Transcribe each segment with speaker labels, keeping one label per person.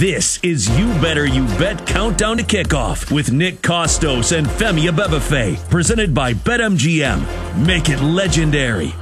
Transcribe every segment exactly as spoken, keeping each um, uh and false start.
Speaker 1: This is You Better You Bet Countdown to Kickoff with Nick Costos and Femi Abebefe, presented by BetMGM. Make it legendary.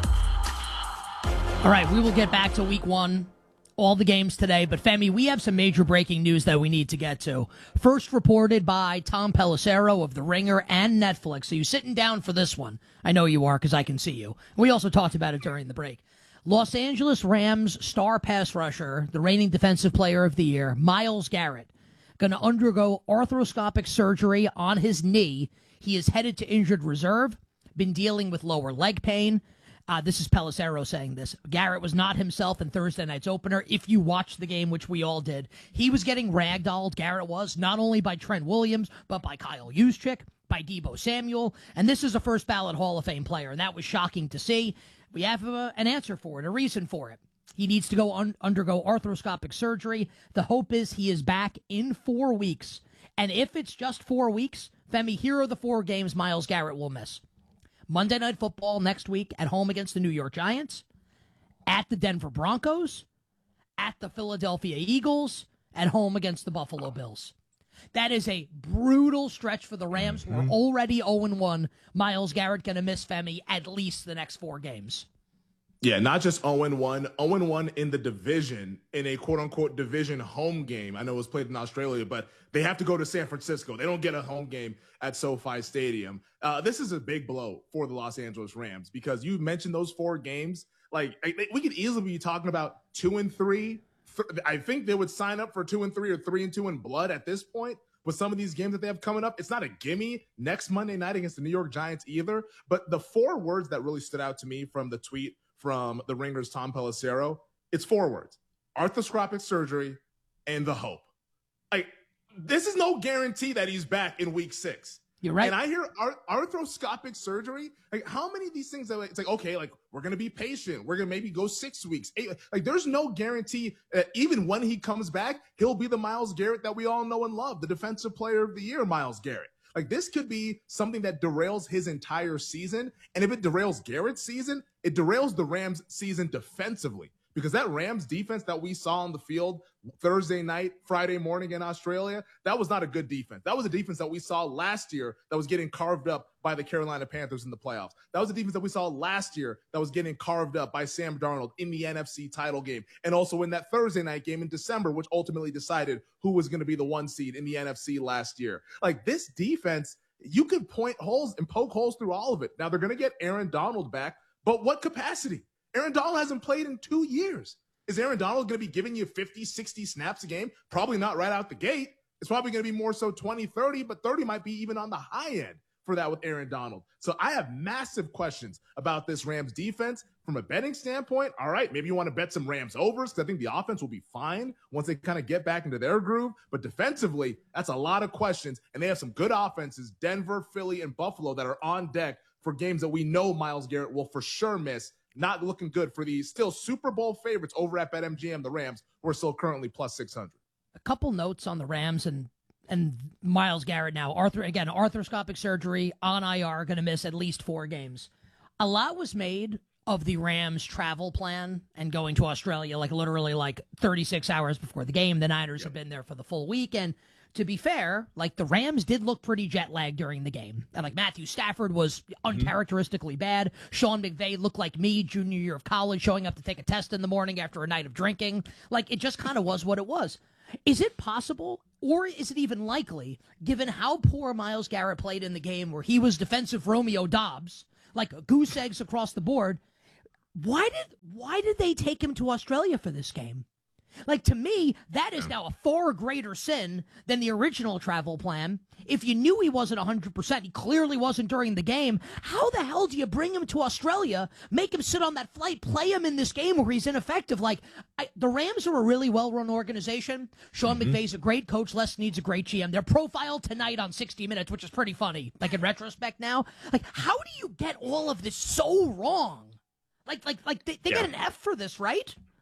Speaker 2: All right, we will get back to week one, all the games today. But, Femi, we have some major breaking news that we need to get to. First reported by Tom Pelissero of The Ringer and Netflix. So you sitting down for this one. I know you are because I can see you. We also talked about it during the break. Los Angeles Rams star pass rusher, the reigning defensive player of the year, Myles Garrett, going to undergo arthroscopic surgery on his knee. He is headed to injured reserve, been dealing with lower leg pain. Uh, this is Pelissero saying this. Garrett was not himself in Thursday night's opener. If you watched the game, which we all did, he was getting ragdolled, Garrett was, not only by Trent Williams, but by Kyle Juszczyk, by Deebo Samuel. And this is a first ballot Hall of Fame player, and that was shocking to see. We have uh, an answer for it, a reason for it. He needs to go un- undergo arthroscopic surgery. The hope is he is back in four weeks. And if it's just four weeks, Femi, here are the four games Myles Garrett will miss. Monday Night Football next week at home against the New York Giants, at the Denver Broncos, at the Philadelphia Eagles, at home against the Buffalo Bills. That is a brutal stretch for the Rams, who are already oh and one. Myles Garrett going to miss, Femi, at least the next four games.
Speaker 3: Yeah, not just oh and one, oh and one in the division, in a quote-unquote division home game. I know it was played in Australia, but they have to go to San Francisco. They don't get a home game at SoFi Stadium. Uh, this is a big blow for the Los Angeles Rams because you mentioned those four games. Like, we could easily be talking about two and three. I think they would sign up for two and three or three and two in blood at this point with some of these games that they have coming up. It's not a gimme next Monday night against the New York Giants either. But the four words that really stood out to me from the tweet from the Ringer's Tom Pelissero, it's four words: arthroscopic surgery and the hope. Like, this is no guarantee that he's back in week six.
Speaker 2: You're right.
Speaker 3: And I hear ar- arthroscopic surgery. Like, how many of these things are, it's like, okay, like, we're going to be patient. We're going to maybe go six weeks. Eight. Like, there's no guarantee that even when he comes back, he'll be the Myles Garrett that we all know and love, the defensive player of the year, Myles Garrett. Like, this could be something that derails his entire season. And if it derails Garrett's season, it derails the Rams' season defensively. Because that Rams defense that we saw on the field Thursday night, Friday morning in Australia, that was not a good defense. That was a defense that we saw last year that was getting carved up by the Carolina Panthers in the playoffs. That was a defense that we saw last year that was getting carved up by Sam Darnold in the N F C title game. And also in that Thursday night game in December, which ultimately decided who was going to be the one seed in the N F C last year. Like, this defense, you could point holes and poke holes through all of it. Now, they're going to get Aaron Donald back, but what capacity? Aaron Donald hasn't played in two years. Is Aaron Donald going to be giving you fifty, sixty snaps a game? Probably not right out the gate. It's probably going to be more so twenty, thirty, but thirty might be even on the high end for that with Aaron Donald. So I have massive questions about this Rams defense. From a betting standpoint, all right, maybe you want to bet some Rams overs because I think the offense will be fine once they kind of get back into their groove. But defensively, that's a lot of questions, and they have some good offenses, Denver, Philly, and Buffalo, that are on deck for games that we know Myles Garrett will for sure miss. Not looking good for the still Super Bowl favorites over at BetMGM, the Rams, who are still currently plus six hundred.
Speaker 2: A couple notes on the Rams and and Myles Garrett now. Arthur again, arthroscopic surgery, on I R, going to miss at least four games. A lot was made of the Rams' travel plan and going to Australia, like literally like thirty-six hours before the game. The Niners yep. have been there for the full week. And to be fair, like, the Rams did look pretty jet lagged during the game. And like, Matthew Stafford was uncharacteristically bad. Sean McVay looked like me, junior year of college, showing up to take a test in the morning after a night of drinking. Like, it just kind of was what it was. Is it possible, or is it even likely, given how poor Myles Garrett played in the game where he was defensive Romeo Dobbs, like goose eggs across the board, why did why did they take him to Australia for this game? Like, to me, that is now a far greater sin than the original travel plan. If you knew he wasn't one hundred percent, he clearly wasn't during the game, how the hell do you bring him to Australia, make him sit on that flight, play him in this game where he's ineffective? Like, I, the Rams are a really well-run organization. Sean mm-hmm. McVay's a great coach. Les Snead's a great G M. They're profiled tonight on sixty minutes, which is pretty funny, like in retrospect now. Like, how do you get all of this so wrong? Like, like, like they, they
Speaker 3: yeah.
Speaker 2: get an F for this, right?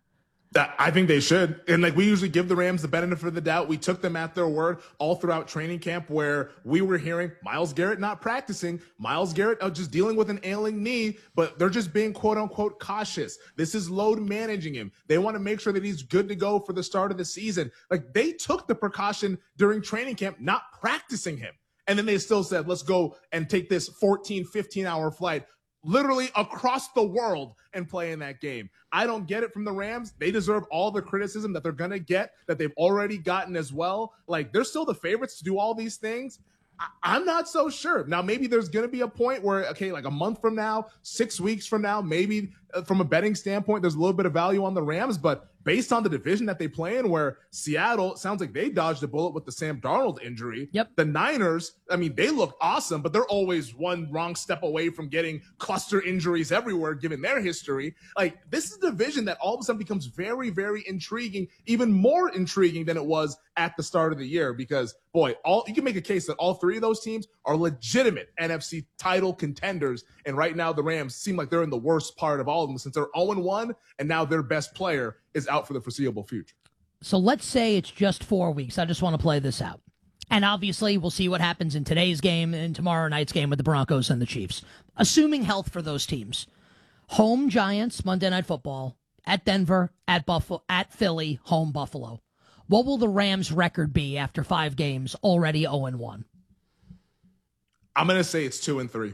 Speaker 3: I think they should. And like we usually give the Rams the benefit of the doubt. We took them at their word all throughout training camp where we were hearing Myles Garrett not practicing, Myles Garrett uh, just dealing with an ailing knee, but they're just being quote unquote cautious. This is load managing him. They want to make sure that he's good to go for the start of the season. Like they took the precaution during training camp, not practicing him. And then they still said, let's go and take this fourteen, fifteen hour flight literally across the world and play in that game. I don't get it from the Rams. They deserve all the criticism that they're going to get, that they've already gotten as well. Like, they're still the favorites to do all these things. I- I'm not so sure. Now, maybe there's going to be a point where, okay, like a month from now, six weeks from now, maybe uh, from a betting standpoint, there's a little bit of value on the Rams. But based on the division that they play in, where Seattle, it sounds like they dodged a bullet with the Sam Darnold injury.
Speaker 2: Yep.
Speaker 3: The Niners, I mean, they look awesome, but they're always one wrong step away from getting cluster injuries everywhere, given their history. Like, this is a division that all of a sudden becomes very, very intriguing, even more intriguing than it was at the start of the year, because, boy, all you can make a case that all three of those teams are legitimate N F C title contenders. And right now, the Rams seem like they're in the worst part of all of them since they're oh and one, and now their best player is out for the foreseeable future.
Speaker 2: So let's say it's just four weeks. I just want to play this out. And obviously, we'll see what happens in today's game and tomorrow night's game with the Broncos and the Chiefs. Assuming health for those teams. Home Giants, Monday Night Football, at Denver, at Buffalo, at Philly, home Buffalo. What will the Rams' record be after five games, already oh and one?
Speaker 3: I'm going to say it's two and three.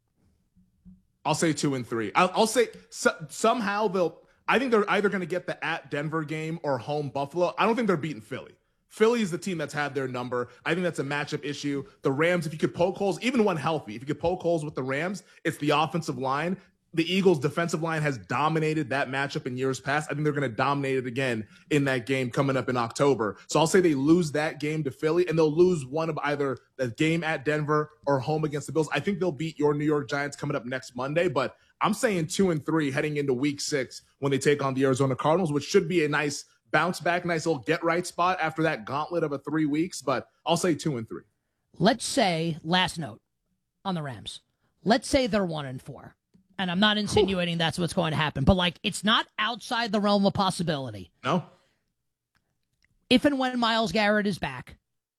Speaker 3: I'll say two and three. I'll, I'll say so, somehow they'll, I think they're either going to get the at Denver game or home Buffalo. I don't think they're beating Philly. Philly is the team that's had their number. I think that's a matchup issue. The Rams, if you could poke holes, even when healthy, if you could poke holes with the Rams, it's the offensive line. The Eagles' defensive line has dominated that matchup in years past. I think they're going to dominate it again in that game coming up in October. So I'll say they lose that game to Philly, and they'll lose one of either the game at Denver or home against the Bills. I think they'll beat your New York Giants coming up next Monday, but I'm saying two and three heading into week six when they take on the Arizona Cardinals, which should be a nice bounce back, nice little get right spot after that gauntlet of a three weeks. But I'll say two and three.
Speaker 2: Let's say, last note on the Rams, let's say they're one and four. And I'm not insinuating that's what's going to happen, but like it's not outside the realm of possibility.
Speaker 3: No.
Speaker 2: If and when Myles Garrett is back,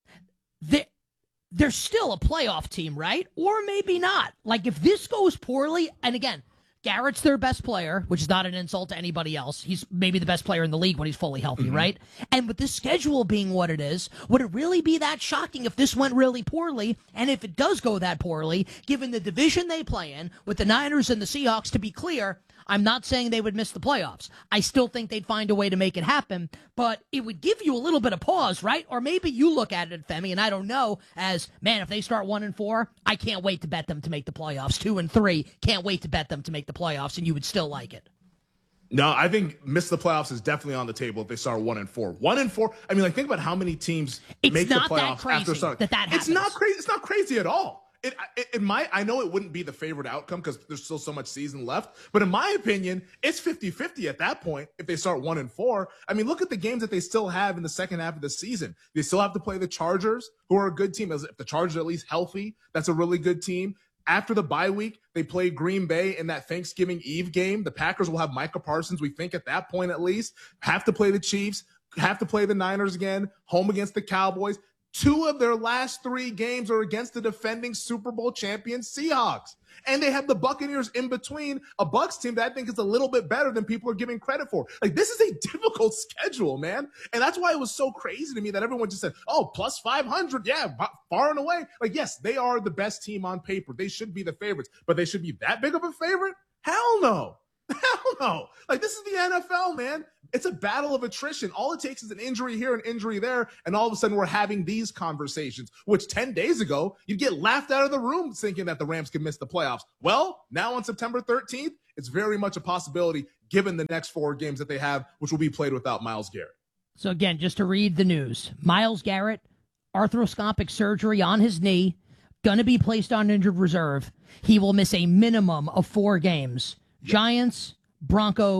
Speaker 2: they they're still a playoff team, right? Or maybe not. Like if this goes poorly, and again, Garrett's their best player, which is not an insult to anybody else. He's maybe the best player in the league when he's fully healthy, mm-hmm. right? And with the schedule being what it is, would it really be that shocking if this went really poorly? And if it does go that poorly, given the division they play in with the Niners and the Seahawks, to be clear, I'm not saying they would miss the playoffs. I still think they'd find a way to make it happen, but it would give you a little bit of pause, right? Or maybe you look at it, Femi, and I don't know, as, man, if they start one and four, I can't wait to bet them to make the playoffs. Two and three, can't wait to bet them to make the playoffs, and you would still like it.
Speaker 3: No, I think miss the playoffs is definitely on the table if they start one and four. One and four. I mean, like think about how many teams
Speaker 2: it's
Speaker 3: make the playoffs
Speaker 2: that crazy
Speaker 3: after starting.
Speaker 2: That that happens.
Speaker 3: It's not crazy. It's not crazy at all. It, it, it might, I know it wouldn't be the favorite outcome because there's still so much season left, but in my opinion, it's fifty-fifty at that point if they start one and four. I mean, look at the games that they still have in the second half of the season. They still have to play the Chargers, who are a good team. If the Chargers are at least healthy, that's a really good team. After the bye week, they play Green Bay in that Thanksgiving Eve game. The Packers will have Micah Parsons, we think at that point at least. Have to play the Chiefs, have to play the Niners again, home against the Cowboys. Two of their last three games are against the defending Super Bowl champion Seahawks. And they have the Buccaneers in between, a Bucs team that I think is a little bit better than people are giving credit for. Like, this is a difficult schedule, man. And that's why it was so crazy to me that everyone just said, oh, plus five hundred. Yeah, far and away. Like, yes, they are the best team on paper. They should be the favorites. But they should be that big of a favorite? Hell no. Hell no. Like, this is the N F L, man. It's a battle of attrition. All it takes is an injury here, an injury there, and all of a sudden we're having these conversations, which ten days ago, you'd get laughed out of the room thinking that the Rams could miss the playoffs. Well, now on September thirteenth, it's very much a possibility given the next four games that they have, which will be played without Myles Garrett.
Speaker 2: So again, just to read the news, Myles Garrett, arthroscopic surgery on his knee, going to be placed on injured reserve. He will miss a minimum of four games. Giants, Broncos,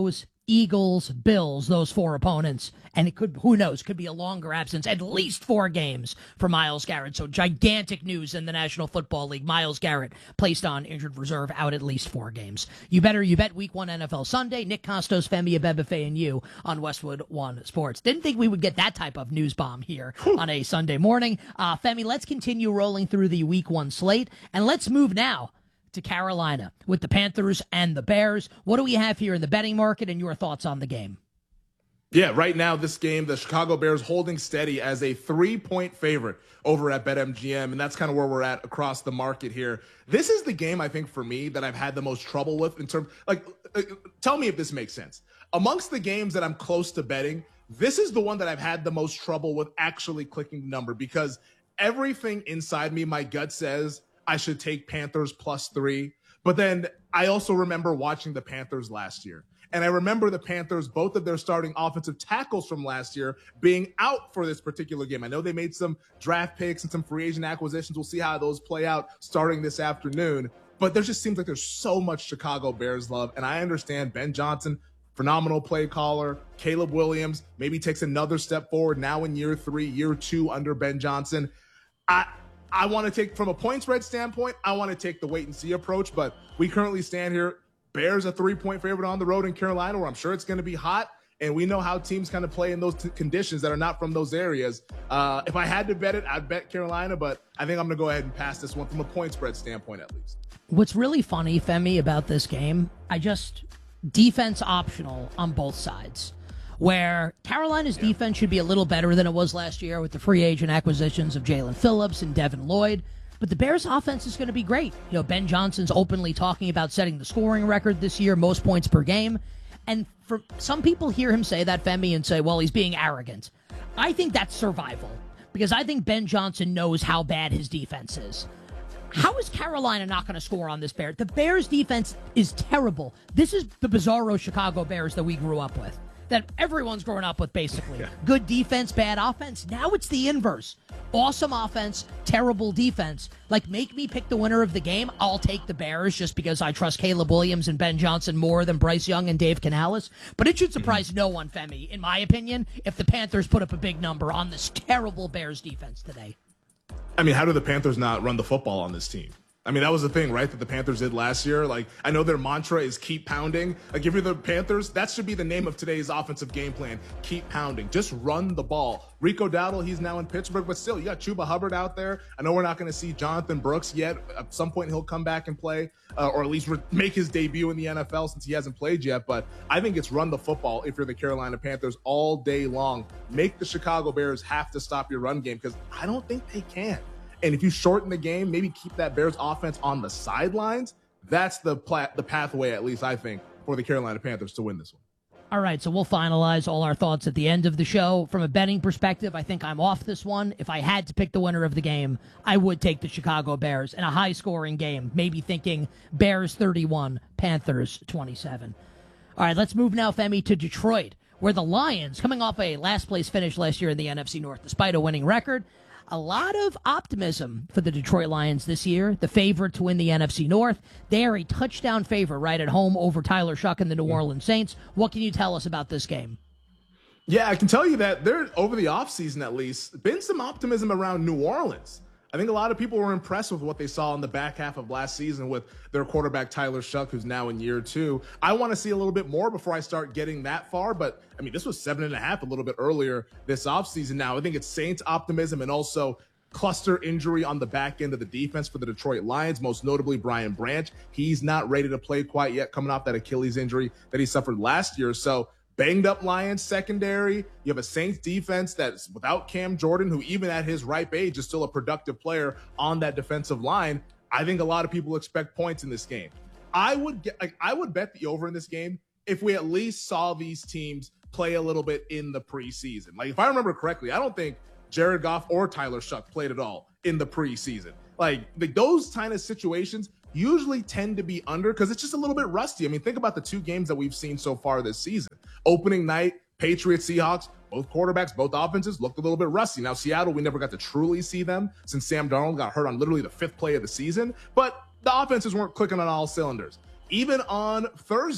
Speaker 2: Eagles, Bills, those four opponents. And it could, who knows, could be a longer absence, at least four games for Myles Garrett. So gigantic news in the National Football League. Myles Garrett placed on injured reserve, out at least four games. You better, you bet week one N F L Sunday. Nick Costos, Femi Abebefe, and you on Westwood One Sports. Didn't think we would get that type of news bomb here on a Sunday morning. Uh, Femi, let's continue rolling through the week one slate, and let's move now to Carolina with the Panthers and the Bears. What do we have here in the betting market, and your thoughts on the game?
Speaker 3: Yeah, right now, this game, the Chicago Bears holding steady as a three-point favorite over at BetMGM, and that's kind of where we're at across the market here. This is the game, I think, for me, that I've had the most trouble with in terms, like, uh, tell me if this makes sense. Amongst the games that I'm close to betting, this is the one that I've had the most trouble with actually clicking the number, because everything inside me, my gut says I should take Panthers plus three, but then I also remember watching the Panthers last year. And I remember the Panthers, both of their starting offensive tackles from last year, being out for this particular game. I know they made some draft picks and some free agent acquisitions. We'll see how those play out starting this afternoon. But there just seems like there's so much Chicago Bears love. And I understand Ben Johnson, phenomenal play caller. Caleb Williams maybe takes another step forward now in year three, year two under Ben Johnson. I I want to take, from a point spread standpoint, I want to take the wait and see approach. But we currently stand here. Bears a three-point favorite on the road in Carolina, where I'm sure it's going to be hot, and we know how teams kind of play in those t- conditions that are not from those areas. Uh, if I had to bet it, I'd bet Carolina, but I think I'm going to go ahead and pass this one from a point spread standpoint at least.
Speaker 2: What's really funny, Femi, about this game, I just, defense optional on both sides, where Carolina's yeah. defense should be a little better than it was last year with the free agent acquisitions of Jalen Phillips and Devin Lloyd. But the Bears' offense is going to be great. You know, Ben Johnson's openly talking about setting the scoring record this year, most points per game. And for some people hear him say that, Femi, and say, well, he's being arrogant. I think that's survival, because I think Ben Johnson knows how bad his defense is. How is Carolina not going to score on this Bears? The Bears' defense is terrible. This is the bizarro Chicago Bears that we grew up with, that everyone's growing up with, basically. Yeah. Good defense, bad offense. Now it's the inverse. Awesome offense, terrible defense. Like, make me pick the winner of the game. I'll take the Bears just because I trust Caleb Williams and Ben Johnson more than Bryce Young and Dave Canales. But it should surprise no one, Femi, in my opinion, if the Panthers put up a big number on this terrible Bears defense today.
Speaker 3: I mean, how do the Panthers not run the football on this team? I mean, that was the thing, right, that the Panthers did last year. Like, I know their mantra is keep pounding. Like, if you're the Panthers, that should be the name of today's offensive game plan. Keep pounding. Just run the ball. Rico Dowdle, he's now in Pittsburgh, but still, you got Chuba Hubbard out there. I know we're not going to see Jonathan Brooks yet. At some point, he'll come back and play, uh, or at least re- make his debut in the N F L since he hasn't played yet. But I think it's run the football if you're the Carolina Panthers all day long. Make the Chicago Bears have to stop your run game, because I don't think they can. And if you shorten the game, maybe keep that Bears offense on the sidelines, that's the pla- the pathway, at least I think, for the Carolina Panthers to win this one.
Speaker 2: All right, so we'll finalize all our thoughts at the end of the show. From a betting perspective, I think I'm off this one. If I had to pick the winner of the game, I would take the Chicago Bears in a high-scoring game, maybe thinking Bears thirty-one, Panthers twenty-seven. All right, let's move now, Femi, to Detroit, where the Lions, coming off a last-place finish last year in the N F C North, despite a winning record, a lot of optimism for the Detroit Lions this year. The favorite to win the N F C North. They are a touchdown favorite right at home over Tyler Shuck and the New Orleans Saints. What can you tell us about this game?
Speaker 3: Yeah, I can tell you that there, over the offseason at least, been some optimism around New Orleans. I think a lot of people were impressed with what they saw in the back half of last season with their quarterback, Tyler Shuck, who's now in year two. I want to see a little bit more before I start getting that far. But, I mean, this was seven and a half a little bit earlier this offseason. Now, I think it's Saints optimism and also cluster injury on the back end of the defense for the Detroit Lions, most notably Brian Branch. He's not ready to play quite yet, coming off that Achilles injury that he suffered last year. So, banged up Lions secondary. You have a Saints defense that's without Cam Jordan, who even at his ripe age is still a productive player on that defensive line. I think a lot of people expect points in this game. I would get, like, I would bet the over in this game if we at least saw these teams play a little bit in the preseason. Like, if I remember correctly, I don't think Jared Goff or Tyler Shuck played at all in the preseason. Like, like those kind of situations usually tend to be under because it's just a little bit rusty. I mean, think about the two games that we've seen so far this season. Opening night, Patriots, Seahawks, both quarterbacks, both offenses looked a little bit rusty. Now, Seattle, we never got to truly see them since Sam Darnold got hurt on literally the fifth play of the season, but the offenses weren't clicking on all cylinders. Even on Thursday,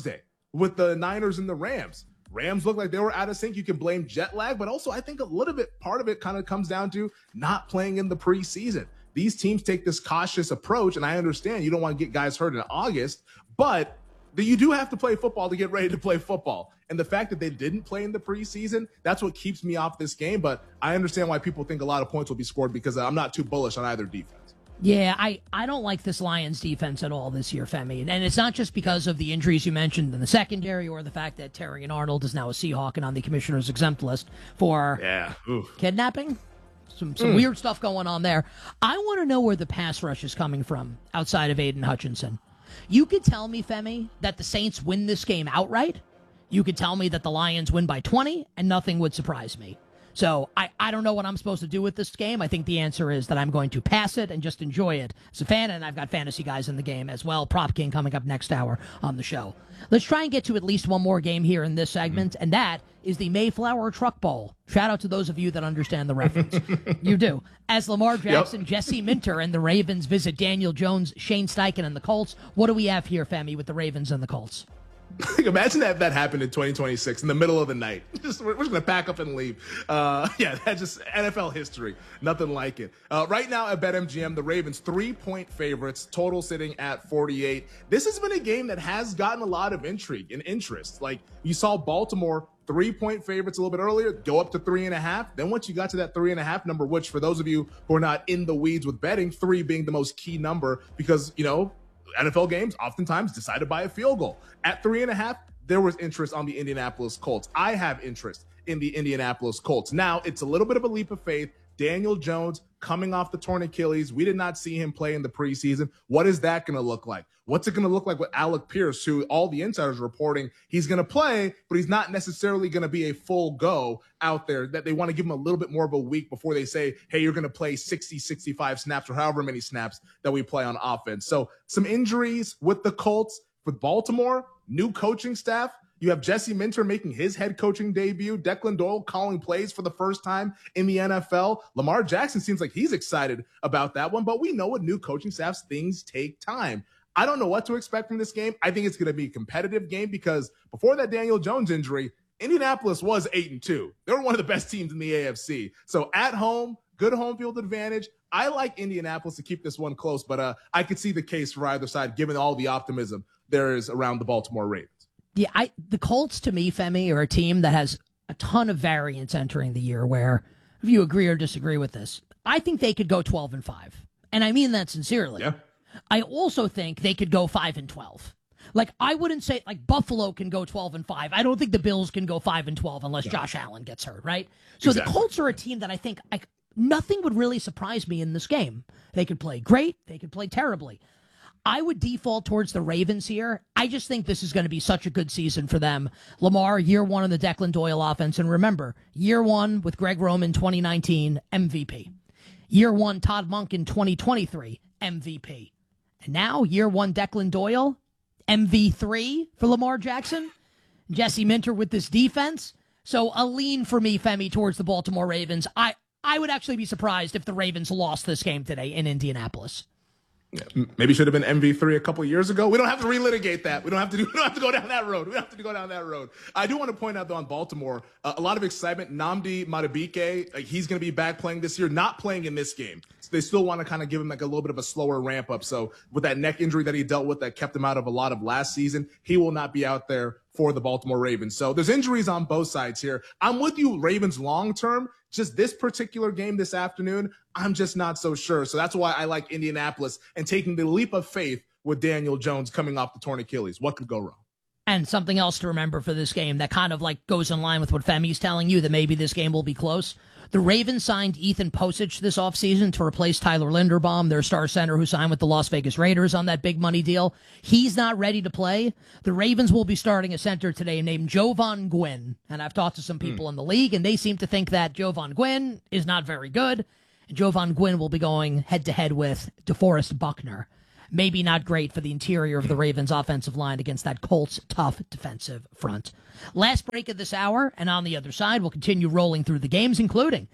Speaker 3: with the Niners and the Rams. Rams look like they were out of sync. You can blame jet lag, but also I think a little bit part of it kind of comes down to not playing in the preseason. These teams take this cautious approach, and I understand you don't want to get guys hurt in August, but you do have to play football to get ready to play football. And the fact that they didn't play in the preseason, that's what keeps me off this game. But I understand why people think a lot of points will be scored because I'm not too bullish on either defense.
Speaker 2: Yeah, I, I don't like this Lions defense at all this year, Femi. And it's not just because of the injuries you mentioned in the secondary or the fact that Terrion Arnold is now a Seahawk and on the commissioner's exempt list for
Speaker 3: yeah.
Speaker 2: kidnapping. Some some mm. weird stuff going on there. I want to know where the pass rush is coming from outside of Aiden Hutchinson. You could tell me, Femi, that the Saints win this game outright. You could tell me that the Lions win by twenty, and nothing would surprise me. So I, I don't know what I'm supposed to do with this game. I think the answer is that I'm going to pass it and just enjoy it as a fan, and I've got fantasy guys in the game as well. Prop King coming up next hour on the show. Let's try and get to at least one more game here in this segment, and that is the Mayflower Truck Bowl. Shout out to those of you that understand the reference. You do. As Lamar Jackson, yep. Jesse Minter, and the Ravens visit Daniel Jones, Shane Steichen, and the Colts. What do we have here, Femi, with the Ravens and the Colts?
Speaker 3: Imagine that that happened in twenty twenty-six in the middle of the night. Just we're, we're just gonna pack up and leave. Uh, yeah, that's just N F L history. Nothing like it. Uh, right now at BetMGM, the Ravens three-point favorites, total sitting at forty-eight. This has been a game that has gotten a lot of intrigue and interest. Like you saw Baltimore three-point favorites a little bit earlier, go up to three and a half. Then once you got to that three and a half number, which for those of you who are not in the weeds with betting, three being the most key number because you know. N F L games oftentimes decided by a field goal. At three and a half, there was interest on the Indianapolis Colts. I have interest in the Indianapolis Colts. Now, it's a little bit of a leap of faith. Daniel Jones coming off the torn Achilles. We did not see him play in the preseason. What is that going to look like? What's it going to look like with Alec Pierce, who all the insiders are reporting he's going to play, but he's not necessarily going to be a full go out there, that they want to give him a little bit more of a week before they say, hey, you're going to play sixty, sixty-five snaps or however many snaps that we play on offense. So some injuries with the Colts. With Baltimore, new coaching staff. You have Jesse Minter making his head coaching debut. Declan Doyle calling plays for the first time in the N F L. Lamar Jackson seems like he's excited about that one, but we know with new coaching staffs, things take time. I don't know what to expect from this game. I think it's going to be a competitive game because before that Daniel Jones injury, Indianapolis was eight and two. They were one of the best teams in the A F C. So at home, good home field advantage. I like Indianapolis to keep this one close, but uh, I could see the case for either side given all the optimism there is around the Baltimore Ravens.
Speaker 2: Yeah, I the Colts, to me, Femi, are a team that has a ton of variance entering the year where, if you agree or disagree with this, I think they could go twelve and five. And I mean that sincerely.
Speaker 3: Yeah.
Speaker 2: I also think they could go five and twelve. Like, I wouldn't say, like, Buffalo can go twelve and five. I don't think the Bills can go five and twelve unless yeah. Josh Allen gets hurt, right? So exactly. The Colts are a team that I think I, nothing would really surprise me in this game. They could play great. They could play terribly. I would default towards the Ravens here. I just think this is going to be such a good season for them. Lamar, year one in the Declan Doyle offense. And remember, year one with Greg Roman, twenty nineteen, M V P. Year one, Todd Monk in twenty twenty-three, M V P. And now, year one, Declan Doyle, M V three for Lamar Jackson. Jesse Minter with this defense. So a lean for me, Femi, towards the Baltimore Ravens. I, I would actually be surprised if the Ravens lost this game today in Indianapolis.
Speaker 3: Yeah, maybe should have been M V three a couple years ago. We don't have to relitigate that. We don't have to do. We don't have to go down that road. We don't have to go down that road. I do want to point out though on Baltimore, uh, a lot of excitement. Nnamdi Madubuike, like, he's going to be back playing this year, not playing in this game. So they still want to kind of give him like a little bit of a slower ramp up. So with that neck injury that he dealt with that kept him out of a lot of last season, he will not be out there for the Baltimore Ravens. So there's injuries on both sides here. I'm with you, Ravens long term. Just this particular game this afternoon, I'm just not so sure. So that's why I like Indianapolis and taking the leap of faith with Daniel Jones coming off the torn Achilles. What could go wrong?
Speaker 2: And something else to remember for this game that kind of like goes in line with what Femi's telling you, that maybe this game will be close. The Ravens signed Ethan Posich this offseason to replace Tyler Linderbaum, their star center who signed with the Las Vegas Raiders on that big money deal. He's not ready to play. The Ravens will be starting a center today named Jovan Gwynn. And I've talked to some people mm. in the league, and they seem to think that Jovan Gwynn is not very good. And Jovan Gwynn will be going head-to-head with DeForest Buckner. Maybe not great for the interior of the Ravens offensive line against that Colts tough defensive front. Last break of this hour, and on the other side, we'll continue rolling through the games, including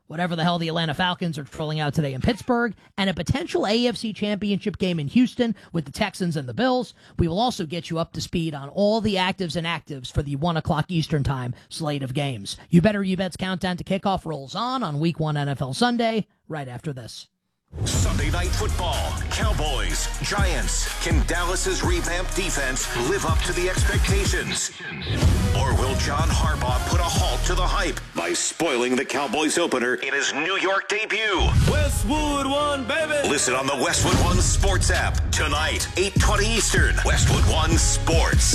Speaker 2: whatever the hell the Atlanta Falcons are trolling out today in Pittsburgh, and a potential A F C Championship game in Houston with the Texans and the Bills. We will also get you up to speed on all the actives and actives for the one o'clock Eastern Time slate of games. You Better You Bet's countdown to kickoff rolls on on Week one N F L Sunday, right after this.
Speaker 4: Sunday Night Football, Cowboys, Giants. Can Dallas's revamped defense live up to the expectations? Or will John Harbaugh put a halt to the hype by spoiling the Cowboys opener in his New York debut?
Speaker 5: Westwood One, baby!
Speaker 4: Listen on the Westwood One Sports app tonight, eight twenty Eastern. Westwood One Sports.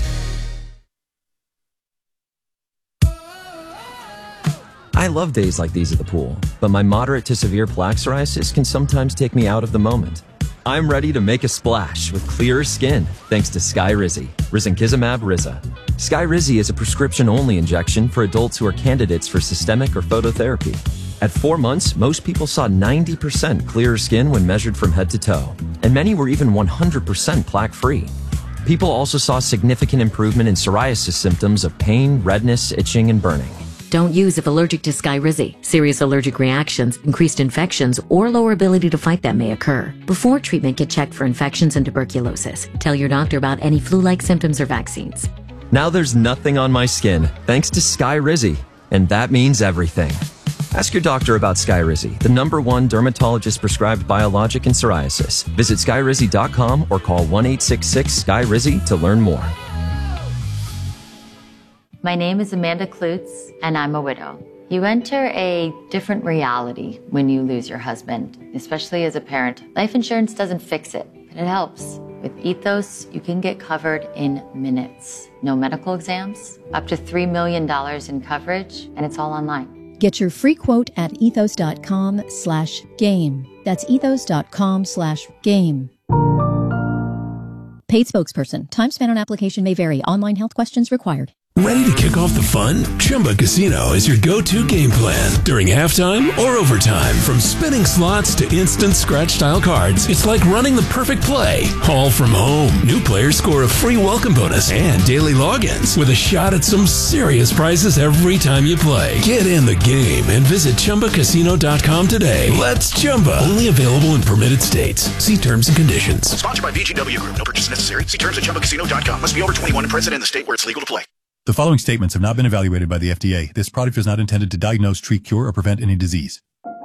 Speaker 6: I love days like these at the pool, but my moderate to severe plaque psoriasis can sometimes take me out of the moment. I'm ready to make a splash with clearer skin thanks to Skyrizi, risankizumab Riza. Skyrizi is a prescription-only injection for adults who are candidates for systemic or phototherapy. At four months, most people saw ninety percent clearer skin when measured from head to toe, and many were even one hundred percent plaque-free. People also saw significant improvement in psoriasis symptoms of pain, redness, itching, and burning.
Speaker 7: Don't use if allergic to Skyrizi. Serious allergic reactions, increased infections, or lower ability to fight them may occur. Before treatment, get checked for infections and tuberculosis. Tell your doctor about any flu-like symptoms or vaccines.
Speaker 6: Now there's nothing on my skin, thanks to Skyrizi, and that means everything. Ask your doctor about Skyrizi, the number one dermatologist-prescribed biologic in psoriasis. Visit skyrizi dot com or call one eight six six Skyrizi to learn more.
Speaker 8: My name is Amanda Klutz, and I'm a widow. You enter a different reality when you lose your husband, especially as a parent. Life insurance doesn't fix it, but it helps. With Ethos, you can get covered in minutes. No medical exams, up to three million dollars in coverage, and it's all online.
Speaker 9: Get your free quote at ethos.com slash game. That's ethos.com slash game. Paid spokesperson. Time spent on application may vary. Online health questions required.
Speaker 10: Ready to kick off the fun? Chumba Casino is your go-to game plan during halftime or overtime. From spinning slots to instant scratch-style cards, it's like running the perfect play, all from home. New players score a free welcome bonus and daily logins with a shot at some serious prizes every time you play. Get in the game and visit Chumba Casino dot com today. Let's Chumba. Only available in permitted states. See terms and conditions.
Speaker 4: Sponsored by V G W Group. No purchase necessary. See terms at Chumba Casino dot com. Must be over twenty-one and present in the state where it's legal to play.
Speaker 11: The following statements have not been evaluated by the F D A. This product is not intended to diagnose, treat, cure, or prevent any disease.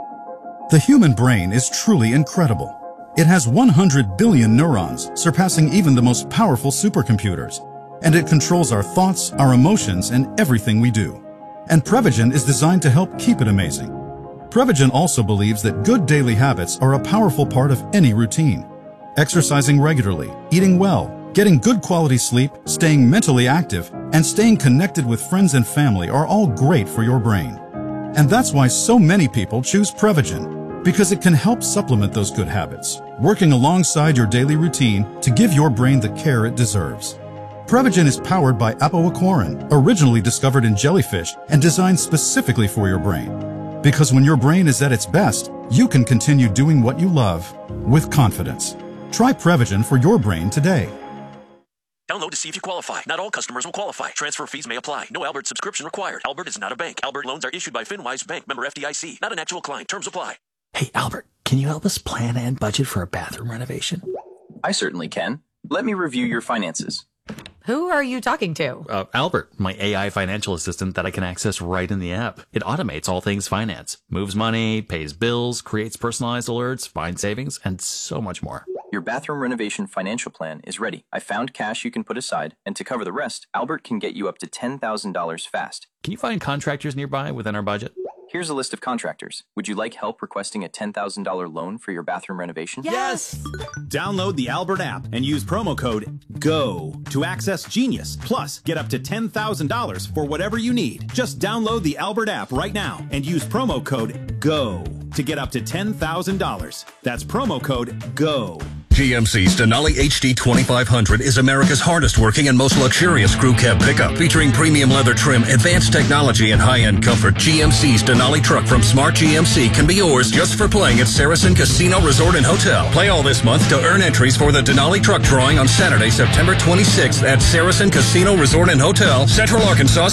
Speaker 12: The human brain is truly incredible. It has one hundred billion neurons, surpassing even the most powerful supercomputers. And it controls our thoughts, our emotions, and everything we do. And Prevagen is designed to help keep it amazing. Prevagen also believes that good daily habits are a powerful part of any routine. Exercising regularly, eating well, getting good quality sleep, staying mentally active, and staying connected with friends and family are all great for your brain. And that's why so many people choose Prevagen, because it can help supplement those good habits, working alongside your daily routine to give your brain the care it deserves. Prevagen is powered by apoaquarin, originally discovered in jellyfish and designed specifically for your brain. Because when your brain is at its best, you can continue doing what you love with confidence. Try Prevagen for your brain today.
Speaker 1: Download to see if you qualify. Not all customers will qualify. Transfer fees may apply. No Albert subscription required. Albert is not a bank. Albert loans are issued by FinWise Bank, member F D I C. Not an actual client. Terms apply.
Speaker 13: Hey, Albert, can you help us plan and budget for a bathroom renovation?
Speaker 14: I certainly can. Let me review your finances.
Speaker 15: Who are you talking to?
Speaker 16: Uh, Albert, my A I financial assistant that I can access right in the app. It automates all things finance, moves money, pays bills, creates personalized alerts, finds savings, and so much more.
Speaker 14: Your bathroom renovation financial plan is ready. I found cash you can put aside, and to cover the rest, Albert can get you up to ten thousand dollars fast.
Speaker 16: Can you find contractors nearby within our budget?
Speaker 14: Here's a list of contractors. Would you like help requesting a ten thousand dollars loan for your bathroom renovation?
Speaker 17: Yes! Download the Albert app and use promo code GO to access Genius. Plus, get up to ten thousand dollars for whatever you need. Just download the Albert app right now and use promo code GO to get up to ten thousand dollars. That's promo code GO.
Speaker 4: G M C's Denali H D twenty-five hundred is America's hardest working and most luxurious crew cab pickup. Featuring premium leather trim, advanced technology, and high-end comfort, G M C's Denali truck from Smart G M C can be yours just for playing at Saracen Casino Resort and Hotel. Play all this month to earn entries for the Denali truck drawing on Saturday, September twenty-sixth at Saracen Casino Resort and Hotel, Central Arkansas.